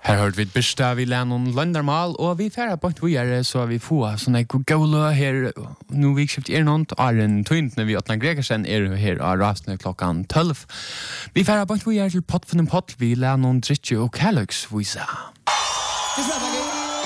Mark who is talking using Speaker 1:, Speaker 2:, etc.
Speaker 1: Her hørte vi Birsta, vi lær noen landermal, og vi færer på vi så vi får sånne gode her, nå vi kjøpt noen, Arjen Tøyntene, vi 8 Gregersen, her av rasene klokken 12. Vi færer på vi til Pottfunnen Pott, vi lær noen drittje og kærløks, vi sa.